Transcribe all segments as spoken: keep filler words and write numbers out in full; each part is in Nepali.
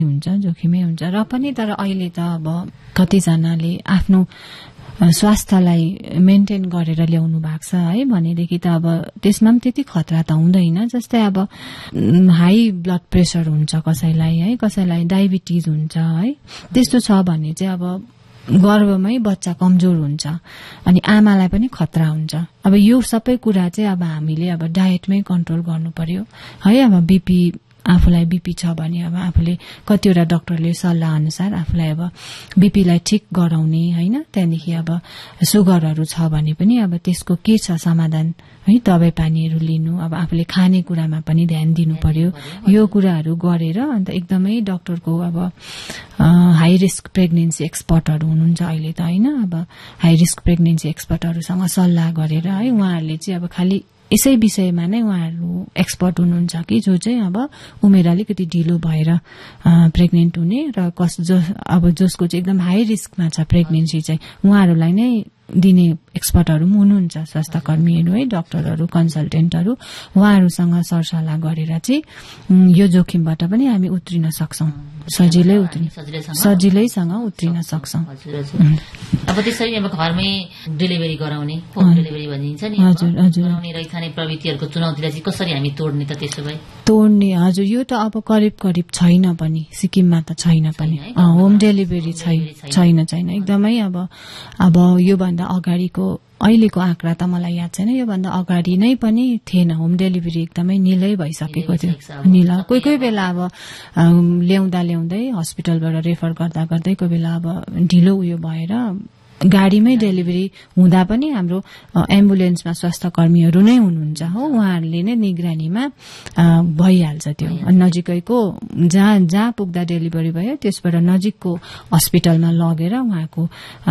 हुन्छ, जोखिमै हुन्छ र पनि तर अहिले त अब कतिजनाले आफ्नो स्वास्थ्यलाई मेन्टेन गरेर ल्याउनु भएको छ है भनेदेखि त अब त्यसमा पनि त्यति खतरा त हुँदैन। जस्तै अब हाई ब्लड प्रेसर हुन्छ कसैलाई है, कसैलाई डायबिटिज हुन्छ है, त्यस्तो छ भने चाहिँ अब गर्भमै बच्चा कमजोर हुन्छ अनि आमालाई पनि खतरा हुन्छ। अब यो सबै कुरा चाहिँ अब हामीले अब डायटमै कन्ट्रोल गर्नु पर्यो है। अब बीपी आफूलाई बीपी छ भने अब आफूले कतिवटा डाक्टरले सल्लाह अनुसार आफूलाई अब बीपीलाई ठिक गराउने हैन, त्यहाँदेखि अब सुगरहरू छ भने पनि अब त्यसको के छ समाधान है, दबाई पानीहरू लिनु, अब आफूले खाने कुरामा पनि ध्यान दिनु पर्यो। यो कुराहरू गरेर अन्त एकदमै डाक्टरको अब हाई रिस्क प्रेग्नेन्सी एक्सपर्टहरू हुनुहुन्छ अहिले त हैन, अब हाई रिस्क प्रेग्नेन्सी एक्सपर्टहरूसँग सल्लाह गरेर है उहाँहरूले चाहिँ अब खाली यसै विषयमा नै उहाँहरू एक्सपर्ट हुनुहुन्छ कि जो चाहिँ अब उमेर अलिकति ढिलो भएर प्रेग्नेन्ट हुने र कस जो अब जसको चाहिँ एकदम हाई रिस्कमा छ प्रेग्नेन्सी चाहिँ उहाँहरूलाई नै दिने एक्सपर्टहरू पनि हुनुहुन्छ, स्वास्थ्य कर्मीहरू है, डाक्टरहरू, कन्सल्टेन्टहरू, उहाँहरूसँग सरसल्लाह गरेर चाहिँ यो जोखिमबाट पनि हामी उत्रिन सक्छौं, सजिलै उत्रिन सजिलैसँग उत्रिन सक्छौं। अब त्यसरी अब घरमै डेलिभरी गराउने, होम डेलिभरी भनिन्छ नि, हजुर हजुर, गराउने रैथाने प्रवृत्तिहरूको चुनौतीलाई चाहिँ कसरी हामी तोड्ने त त्यसो भए? तोड्ने हजुर, यो त अब करिब करिब छैन पनि, सिक्किममा त छैन पनि होम डेलिभरी छैन छैन एकदमै। अब अब योभन्दा अगाडिको अहिलेको आँकडा त मलाई याद छैन, योभन्दा अगाडि नै पनि थिएन, होम डेलिभरी एकदमै निलै भइसकेको थियो। निला कोही कोही बेला अब ल्याउँदा ल्याउँदै हस्पिटलबाट रेफर गर्दा गर्दै कोही बेला अब ढिलो उयो भएर गाडीमै डेलिभरी हुँदा पनि हाम्रो एम्बुलेन्समा स्वास्थ्य कर्मीहरू नै हुनुहुन्छ हो, उहाँहरूले नै निगरानीमा भइहाल्छ त्यो। नजिकैको जहाँ जहाँ पुग्दा डेलिभरी भयो त्यसबाट नजिकको हस्पिटलमा लगेर उहाँको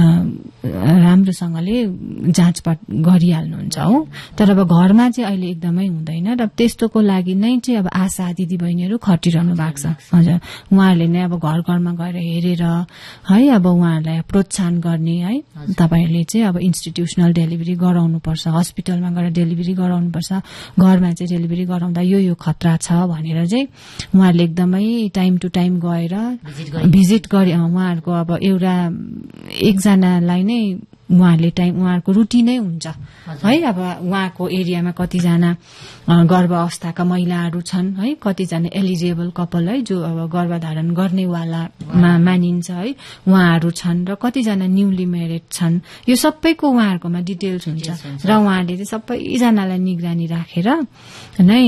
राम्रोसँगले जाँचपाट गरिहाल्नुहुन्छ हो। तर अब घरमा चाहिँ अहिले एकदमै हुँदैन र त्यस्तोको लागि नै चाहिँ अब आशा दिदीबहिनीहरू खटिरहनु भएको छ। हजुर, उहाँहरूले नै अब घर घरमा गएर हेरेर है अब उहाँहरूलाई प्रोत्साहन गर्ने है, तपाईहरुले चाहिँ अब इन्स्टिट्युसनल डेलिभरी गराउनुपर्छ, हस्पिटलमा गएर डेलिभरी गराउनुपर्छ, घरमा चाहिँ डेलिभरी गराउँदा यो यो खतरा छ भनेर चाहिँ उहाँहरूले एकदमै टाइम टु टाइम गएर भिजिट गरे। उहाँहरूको अब एउटा एकजनालाई नै उहाँहरूले टाइम उहाँहरूको रुटिनै हुन्छ है। अब उहाँको एरियामा कतिजना गर्भ अवस्थाका महिलाहरू छन् है, कतिजना एलिजिबल कपल है जो अब गर्भधारण गर्नेवालामा मानिन्छ है, उहाँहरू छन् र कतिजना न्यूली म्यारिड छन्, यो सबैको उहाँहरूकोमा डिटेल्स हुन्छ र उहाँहरूले चाहिँ सबैजनालाई निगरानी राखेर नै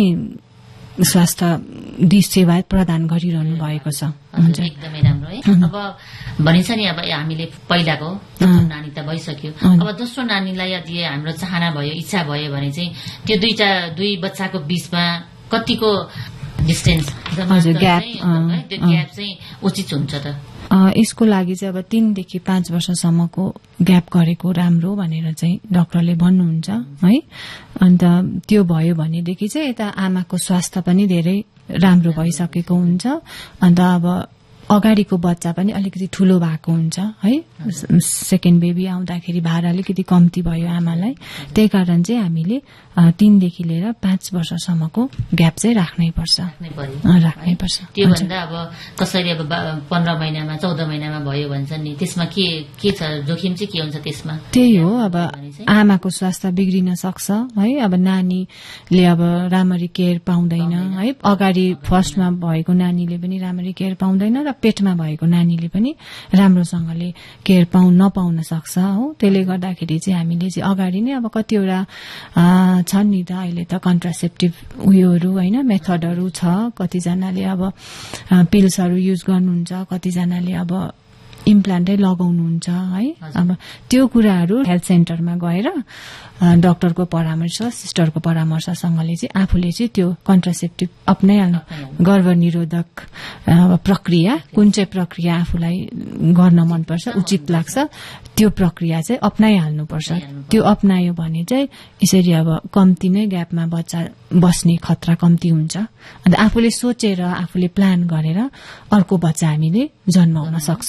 स्वास्थ्य सेवा प्रदान गरिरहनु भएको छ। एकदमै राम्रो है। अब भनिन्छ नि अब हामीले पहिलाको नानी त भइसक्यो, अब दोस्रो नानीलाई यदि हाम्रो चाहना भयो, इच्छा भयो भने चाहिँ त्यो दुईटा दुई बच्चाको बीचमा कतिको डिस्टेन्स ग्याप त्यो ग्याप चाहिँ उचित हुन्छ त? यसको लागि चाहिँ अब तीनदेखि पाँच वर्षसम्मको ग्याप गरेको राम्रो भनेर चाहिँ डाक्टरले भन्नुहुन्छ है। अन्त त्यो भयो भनेदेखि चाहिँ यता आमाको स्वास्थ्य पनि धेरै राम्रो भइसकेको हुन्छ, अन्त अब अगाडिको बच्चा पनि अलिकति ठूलो भएको हुन्छ है। सेकेन्ड बेबी आउँदाखेरि भार अलिकति कम्ती भयो आमालाई, त्यही कारण चाहिँ हामीले तीनदेखि लिएर पाँच वर्षसम्मको ग्याप चाहिँ राख्नै पर्छ राख्नै पर्छ। त्यो भन्दा अब कसरी अब पन्ध्र महिनामा चौध महिनामा भयो भन्छ नि, त्यसमा के के छ जोखिम चाहिँ के हुन्छ त्यसमा? त्यही हो, अब आमाको स्वास्थ्य बिग्रिन सक्छ है। अब नानीले अब राम्ररी केयर पाउँदैन है, अगाडि फर्स्टमा भएको नानीले पनि राम्ररी केयर पाउँदैन र पेटमा भएको नानीले पनि राम्रोसँगले केयर पाउ नपाउन सक्छ हो। त्यसले गर्दाखेरि चाहिँ हामीले चाहिँ अगाडि नै अब कतिवटा छन् नि त अहिले त कन्ट्रासेप्टिभ उयोहरू होइन, मेथडहरू छ, कतिजनाले अब पिल्सहरू युज गर्नुहुन्छ, कतिजनाले अब इम्प्लान्टै लगाउनुहुन्छ है। अब त्यो कुराहरू हेल्थ सेन्टरमा गएर डाक्टरको परामर्श, सिस्टरको परामर्शसँगले चाहिँ आफूले चाहिँ त्यो कन्ट्रासेप्टिभ अपनाइहाल्नु, गर्भनिरोधक प्रक्रिया कुन चाहिँ प्रक्रिया आफूलाई गर्न मनपर्छ, उचित लाग्छ, त्यो प्रक्रिया चाहिँ अपनाइहाल्नुपर्छ। त्यो अपनायो भने चाहिँ यसरी अब कम्ती नै ग्यापमा बच्चा बस्ने खतरा कम्ती हुन्छ। अन्त आफूले सोचेर आफूले प्लान गरेर अर्को बच्चा हामीले जन्माउन सक्छौं।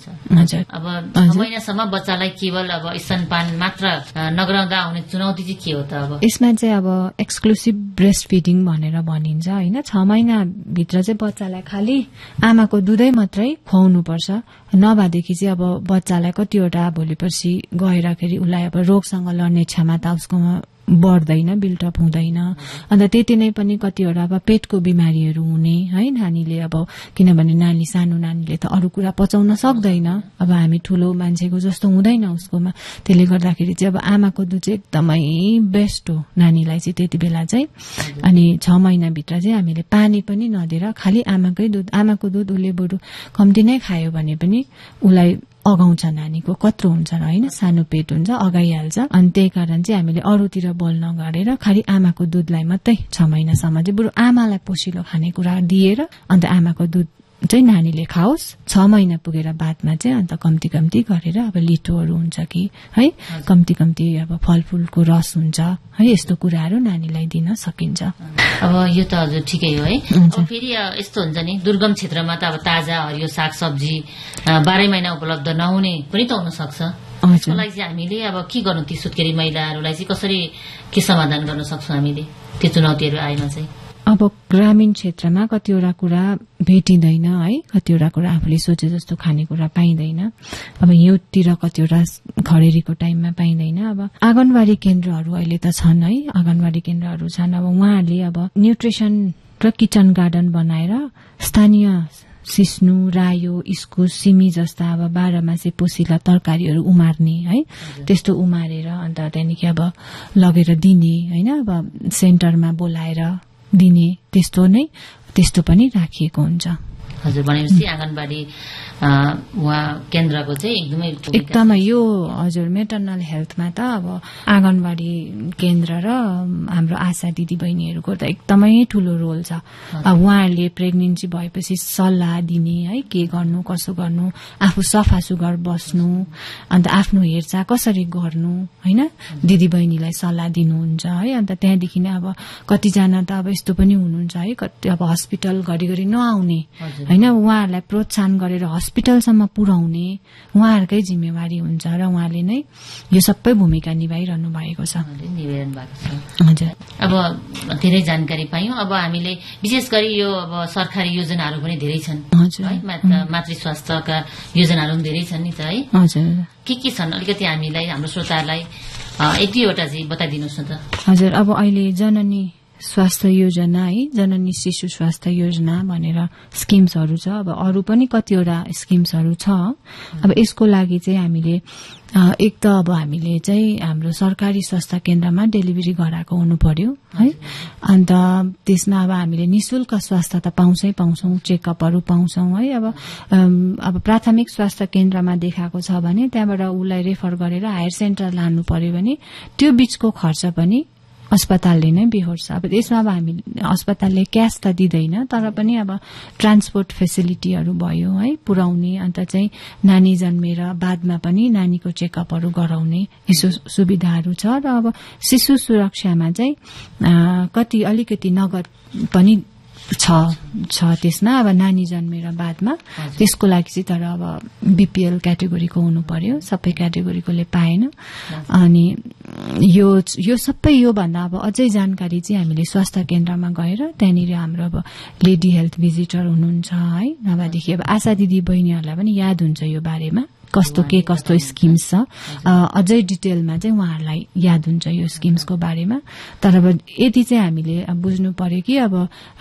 हजुर। अब छ महिनासम्म बच्चालाई केवल अब स्तनपान मात्र नगराउँदा आउने चुनौती चाहिँ के हो त? अब यसमा चाहिँ अब एक्सक्लुसिभ ब्रेस्ट फिडिङ भनेर भनिन्छ होइन। छ महिनाभित्र चाहिँ बच्चालाई खालि आमाको दुधै मात्रै खुवाउनु पर्छ, नभएदेखि चाहिँ अब बच्चालाई कतिवटा भोलि पर्सि गएरखेरि उसलाई अब रोगसँग लड्ने क्षमता उसकोमा बढ्दैन, बिल्टअप हुँदैन। अन्त त्यति नै पनि कतिवटा अब पेटको बिमारीहरू हुने है नानीले, अब किनभने नानी सानो नानीले त अरू कुरा पचाउन सक्दैन, अब हामी ठूलो मान्छेको जस्तो हुँदैन उसकोमा। त्यसले गर्दाखेरि चाहिँ अब आमाको दुध चाहिँ एकदमै बेस्ट हो नानीलाई चाहिँ त्यति बेला चाहिँ। अनि छ महिनाभित्र चाहिँ हामीले पानी पनि नदिएर खालि आमाकै दुध, आमाको दुध उसले बरु कम्ती नै खायो भने पनि उसलाई अगाउँछ, नानीको कत्रो हुन्छ र होइन, सानो पेट हुन्छ, अगाइहाल्छ। अनि त्यही कारण चाहिँ हामीले अरूतिर बल नगरेर खालि आमाको दुधलाई मात्रै छ महिनासम्म चाहिँ बरु आमालाई पोसिलो खानेकुरा दिएर अन्त आमाको दुध चाहिँ नानीले खाओस्। छ महिना पुगेर बादमा चाहिँ अन्त कम्ती कम्ती गरेर अब लिटोहरू हुन्छ कि है, कम्ती कम्ती अब फलफूलको रस हुन्छ है, यस्तो कुराहरू नानीलाई दिन सकिन्छ। अब यो त हजुर ठिकै हो है। अब फेरि यस्तो हुन्छ नि दुर्गम क्षेत्रमा त अब ताजा हरियो साग सब्जी बाह्रै महिना उपलब्ध नहुने पनि त हुन सक्छ। त्यसको लागि चाहिँ हामीले अब के गर्नु, ती सुत्केरी महिलाहरूलाई चाहिँ कसरी के समाधान गर्न सक्छौँ हामीले त्यो चुनौतीहरू आएमा चाहिँ? अब ग्रामीण क्षेत्रमा कतिवटा कुरा भेटिँदैन है, कतिवटा कुरा आफूले सोचे जस्तो खानेकुरा पाइँदैन। अब हिउँतिर कतिवटा खडेरीको टाइममा पाइँदैन। अब आँगनबाडी केन्द्रहरू अहिले त छन् है, आँगनबाडी केन्द्रहरू छन्। अब उहाँहरूले अब न्युट्रिसन र किचन गार्डन बनाएर स्थानीय सिस्नु, रायो, इस्कुस, सिमी जस्ता अब बाह्र मासे पोसिला तरकारीहरू उमार्ने है, त्यस्तो उमारेर अन्त त्यहाँदेखि अब लगेर दिने होइन, अब सेन्टरमा बोलाएर दिने, त्यस्तो नै त्यस्तो पनि राखिएको हुन्छ। हजुर, भनेपछि आँगनबाडी उहाँ केन्द्रको चाहिँ एकदमै एकदमै यो हजुर मेटर्नल हेल्थमा त अब आँगनबाडी केन्द्र र हाम्रो आशा दिदी बहिनीहरूको त एकदमै ठूलो रोल छ। अब उहाँहरूले प्रेग्नेन्सी भएपछि सल्लाह दिने है, के गर्नु कसो गर्नु, आफू सफा सुग्घर बस्नु, अन्त आफ्नो हेरचाह कसरी गर्नु होइन, दिदी बहिनीलाई सल्लाह दिनुहुन्छ है। अन्त त्यहाँदेखि नै अब कतिजना त अब यस्तो पनि हुनुहुन्छ है, कति अब हस्पिटल घरिघरि नआउने होइन, उहाँहरूलाई प्रोत्साहन गरेर हस्पिटलसम्म पुर्याउने उहाँहरूकै जिम्मेवारी हुन्छ र उहाँले नै यो सबै भूमिका निभाइरहनु भएको छ। निभाइरहनु भएको छ। हजुर, अब धेरै जानकारी पायौं। अब हामीले विशेष गरी यो अब सरकारी योजनाहरू पनि धेरै छन् है, मातृ स्वास्थ्यका योजनाहरू पनि धेरै छन् नि त है। हजुर, के के छन् अलिकति हामीलाई हाम्रो श्रोताहरूलाई एक दुईवटा चाहिँ बताइदिनुहोस् न त। हजुर, अब अहिले जननी स्वास्थ्य योजना है, जननी शिशु स्वास्थ्य योजना भनेर स्किम्सहरू छ। अब अरू पनि कतिवटा स्किम्सहरू छ। अब यसको लागि चाहिँ हामीले एक त अब हामीले चाहिँ हाम्रो सरकारी स्वास्थ्य केन्द्रमा डेलिभरी गराएको हुनु पर्यो है। अन्त त्यसमा अब हामीले निशुल्क स्वास्थ्य त पाउँछै पाउँछौं, चेकअपहरू पाउँछौं है। अब अब प्राथमिक स्वास्थ्य केन्द्रमा देखाएको छ भने त्यहाँबाट उसलाई रेफर गरेर हायर सेन्टर लानु पर्यो भने त्यो बीचको खर्च पनि अस्पतालले नै बेहोर्छ। अब यसमा अब हामी अस्पतालले क्यास त दिँदैन, तर पनि अब ट्रान्सपोर्ट फेसिलिटीहरू भयो है पुर्याउने, अन्त चाहिँ नानी जन्मेर बादमा पनि नानीको चेकअपहरू गराउने यसो सुविधाहरू छ। र अब शिशु सुरक्षामा चाहिँ कति अलिकति नगद पनि छ छ त्यसमा। अब नानी जन्मेर बादमा त्यसको लागि चाहिँ तर अब बीपीएल क्याटेगोरीको हुनु पर्यो, सबै क्याटेगोरीकोले पाएन। अनि यो यो सबै यो भन्दा अब अझै जानकारी चाहिँ हामीले स्वास्थ्य केन्द्रमा गएर त्यहाँनिर हाम्रो अब लेडी हेल्थ भिजिटर हुनुहुन्छ है, नभएदेखि अब आशा दिदी बहिनीहरूलाई पनि याद हुन्छ यो बारेमा कस्तो के कस्तो स्किम्स छ, अझै डिटेलमा चाहिँ उहाँहरूलाई याद हुन्छ यो स्किम्सको बारेमा। तर अब यति चाहिँ हामीले बुझ्नु पर्यो कि अब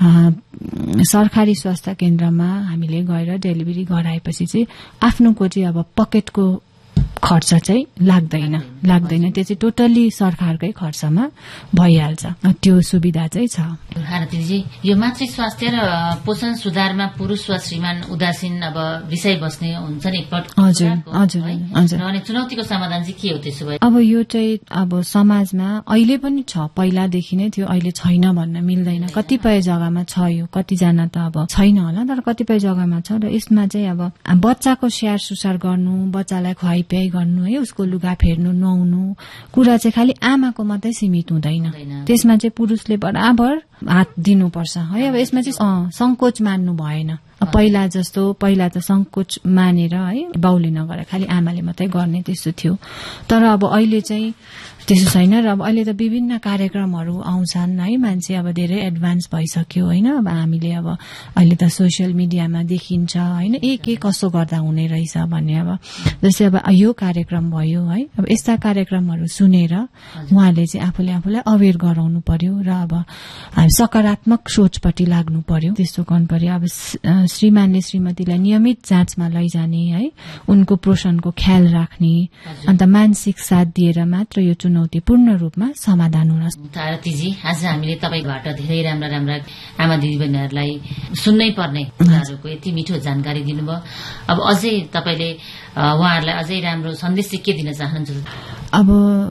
सरकारी स्वास्थ्य केन्द्रमा हामीले गएर डेलिभरी गराएपछि चाहिँ आफ्नोको चाहिँ अब पकेटको खर्च चाहिँ लाग्दैन लाग्दैन त्यो चाहिँ टोटल्ली सरकारकै खर्चमा भइहाल्छ, त्यो सुविधा चाहिँ छ। भारतीजी, यो मातृ स्वास्थ्य र पोषण सुधारमा पुरुष वा श्रीमान उदासीन अब विषय बस्ने हुन्छ नि। हजुर हजुर हजुर। अनि चुनौतीको समाधान चाहिँ के हो त्यसो भए? अब यो चाहिँ अब समाजमा अहिले पनि छ, पहिलादेखि नै थियो, अहिले छैन भन्न मिल्दैन। कतिपय जग्गामा छ यो, कतिजना त अब छैन होला, तर कतिपय जग्गामा छ। र यसमा चाहिँ अब बच्चाको स्याहार सुसार गर्नु, बच्चालाई खुवाई पियाई गर्नु है, उसको लुगा फेर्नु, नुहाउनु कुरा चाहिँ खालि आमाको मात्रै सीमित हुँदैन, त्यसमा चाहिँ पुरुषले बराबर हात दिनुपर्छ है। अब यसमा चाहिँ संकोच मान्नु भएन पहिला जस्तो पहिला त संकोच मानेर है बाउले नगरे खालि आमाले मात्रै गर्ने त्यस्तो थियो। तर अब अहिले चाहिँ त्यसो छैन र अब अहिले त विभिन्न कार्यक्रमहरू आउँछन् है, मान्छे अब धेरै एडभान्स भइसक्यो होइन। अब हामीले अब अहिले त सोसियल मिडियामा देखिन्छ होइन ए के कसो गर्दा हुने रहेछ भन्ने। अब जस्तै अब यो कार्यक्रम भयो है, अब यस्ता कार्यक्रमहरू सुनेर उहाँले चाहिँ आफूले आफूलाई अवेर गराउनु पर्यो र अब सकारात्मक सोचपट्टि लाग्नु पर्यो, त्यस्तो गर्नु पर्यो। अब श्रीमानले श्रीमतीलाई नियमित जाँचमा लैजाने है, उनको पोषणको ख्याल राख्ने, अन्त मानसिक साथ दिएर मात्र यो चुनौती पूर्ण रूपमा समाधान हुन सक्छ। आरतीजी, आज हामीले तपाईबाट धेरै राम्रा राम्रा आमा दिदीबहिनीहरूलाई सुन्नै पर्ने कुराहरूको यति मिठो जानकारी दिनुभयो। अब अझै तपाईले उहाँहरूलाई अझै राम्रो सन्देश के दिन चाहनुहुन्छ? अब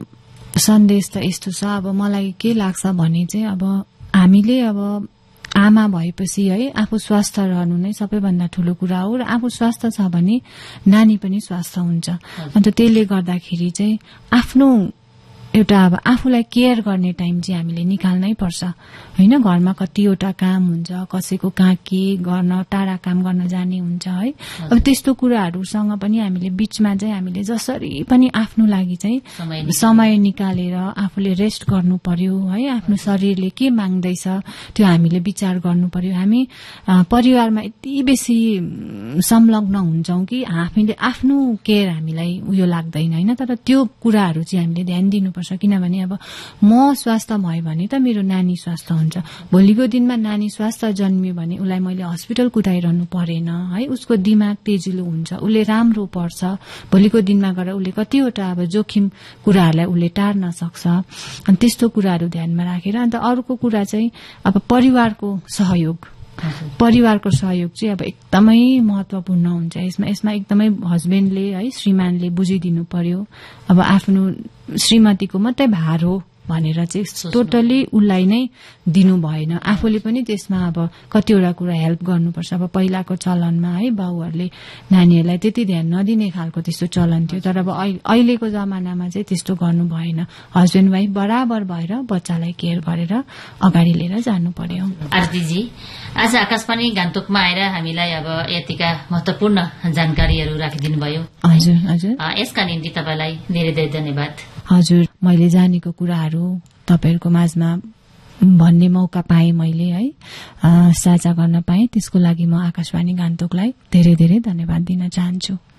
सन्देश त यस्तो छ, अब मलाई के लाग्छ भने चाहिँ अब हामीले अब आमा भएपछि है आफू स्वस्थ रहनु नै सबैभन्दा ठूलो कुरा हो, र आफू स्वस्थ छ भने नानी पनि स्वस्थ हुन्छ। अन्त त्यसले गर्दाखेरि चाहिँ आफ्नो एउटा अब आफूलाई केयर गर्ने टाइम चाहिँ हामीले निकाल्नै पर्छ होइन। घरमा कतिवटा काम हुन्छ, कसैको कहाँ के गर्न टाढा काम गर्न जाने हुन्छ है। अब त्यस्तो कुराहरूसँग पनि हामीले बीचमा चाहिँ हामीले जसरी पनि आफ्नो लागि चाहिँ समय निकालेर आफूले रेस्ट गर्नु पर्यो है। आफ्नो शरीरले के माग्दैछ त्यो हामीले विचार गर्नु पर्यो। हामी परिवारमा यति बेसी संलग्न हुन्छौं कि हामीले आफ्नो केयर हामीलाई उयो लाग्दैन होइन। तर त्यो कुराहरू चाहिँ हामीले ध्यान दिनुपर्छ, किनभने अब म स्वास्थ्य भयो भने त मेरो नानी स्वास्थ्य हुन्छ। भोलिको दिनमा नानी स्वास्थ्य जन्मियो भने उसलाई मैले हस्पिटल कुदाइरहनु परेन है, उसको दिमाग तेजिलो हुन्छ, उसले राम्रो पढ्छ, भोलिको दिनमा गएर उसले कतिवटा अब जोखिम कुराहरूलाई उसले टार्न सक्छ। अनि त्यस्तो कुराहरू ध्यानमा राखेर अन्त अर्को कुरा चाहिँ अब परिवारको सहयोग, परिवारको सहयोग चाहिँ अब एकदमै महत्वपूर्ण हुन्छ यसमा। यसमा एकदमै हस्बेन्डले है श्रीमानले बुझिदिनु पर्यो। अब आफ्नो श्रीमतीको मात्रै भार हो भनेर चाहिँ टोटली उसलाई नै दिनु भएन, आफूले पनि त्यसमा अब कतिवटा कुरा हेल्प गर्नुपर्छ। अब पहिलाको चलनमा है बाउहरूले नानीहरूलाई त्यति ध्यान नदिने खालको त्यस्तो चलन थियो, तर अब अहिलेको जमानामा चाहिँ त्यस्तो गर्नु भएन। हस्बेन्ड वाइफ बराबर भएर बच्चालाई केयर गरेर अगाडि लिएर जानु पर्यो। आरतीजी, आज आकाशवाणी गान्तोकमा आएर हामीलाई अब यतिका महत्वपूर्ण जानकारीहरू राखिदिनु भयो। हजुर हजुर, यसका निम्ति तपाईँलाई धेरै धेरै धन्यवाद। हजुर, मैले जानेको कुराहरू तपाईहरुको माझमा भन्ने मौका पाएँ मैले है, साझा गर्न पाएँ, त्यसको लागि म आकाशवाणी गान्तोकलाई धेरै धेरै धन्यवाद दिन चाहन्छु।